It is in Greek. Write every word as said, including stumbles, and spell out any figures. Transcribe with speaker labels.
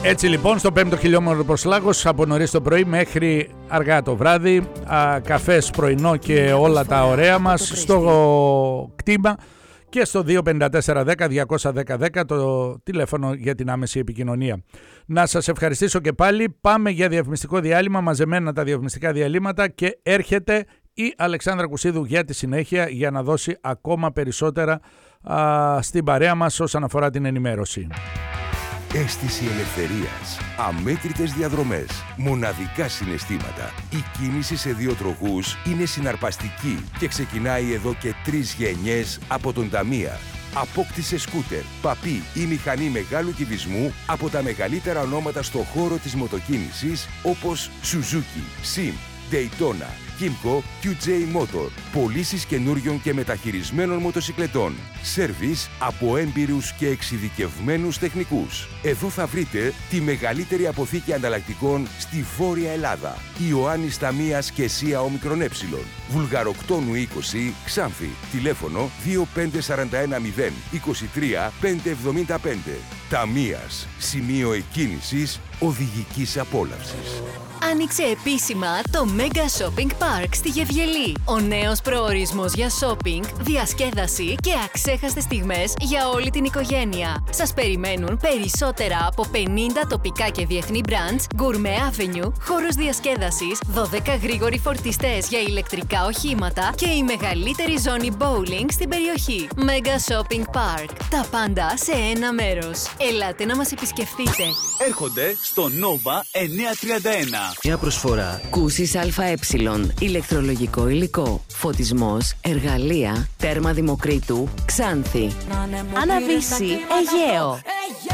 Speaker 1: Έτσι λοιπόν, στο πέμπτο χιλιόμετρο προς Λάγος, από νωρίς το πρωί μέχρι αργά το βράδυ, α, καφές, πρωινό και όλα τα ωραία μας στο κτήμα και στο δύο πέντε τέσσερα δέκα διακόσια δέκα δέκα το τηλέφωνο για την άμεση επικοινωνία. Να σας ευχαριστήσω και πάλι. Πάμε για διαφημιστικό διάλειμμα, μαζεμένα τα διαφημιστικά διαλύματα, και έρχεται η Αλεξάνδρα Κουσίδου για τη συνέχεια για να δώσει ακόμα περισσότερα α, στην παρέα μας όσον αφορά την ενημέρωση.
Speaker 2: Αίσθηση ελευθερίας, αμέτρητες διαδρομές, μοναδικά συναισθήματα. Η κίνηση σε δύο τροχούς είναι συναρπαστική και ξεκινάει εδώ και τρεις γενιές από τον Ταμία. Απόκτησε σκούτερ, παπί ή μηχανή μεγάλου κυβισμού από τα μεγαλύτερα ονόματα στο χώρο της μοτοκίνησης, όπως Suzuki, Sim, Daytona, Kymco, κιου τζέι Motor. Πωλήσεις καινούριων και μεταχειρισμένων μοτοσικλετών. Σέρβις από έμπειρους και εξειδικευμένους τεχνικούς. Εδώ θα βρείτε τη μεγαλύτερη αποθήκη ανταλλακτικών στη Βόρεια Ελλάδα. Ιωάννης Ταμίας και Σία Ομικρον Ε. Βουλγαροκτόνου είκοσι, Ξάνθη. Τηλέφωνο δύο πέντε τέσσερα ένα μηδέν είκοσι τρία πεντακόσια εβδομήντα πέντε. Ταμίας. Σημείο εκκίνησης οδηγικής απόλαυσης.
Speaker 3: Άνοιξε επίσημα το Mega Shopping Park στη Γευγελή. Ο νέος προορισμός για shopping, διασκέδαση και αξέχαστες στιγμές για όλη την οικογένεια. Σας περιμένουν περισσότερα από πενήντα τοπικά και διεθνή brands, Gourmet Avenue, χώρος διασκέδασης, δώδεκα γρήγοροι φορτιστές για ηλεκτρικά οχήματα και η μεγαλύτερη ζώνη bowling στην περιοχή. Mega Shopping Park. Τα πάντα σε ένα μέρος. Ελάτε να μας επισκεφτείτε.
Speaker 4: Έρχονται στο Nova εννιακόσια τριάντα ένα.
Speaker 5: Μια προσφορά Κούσης ΑΕ, ηλεκτρολογικό υλικό, φωτισμός, εργαλεία, τέρμα Δημοκρίτου, Ξάνθη.
Speaker 6: Αναβύση, Αιγαίο.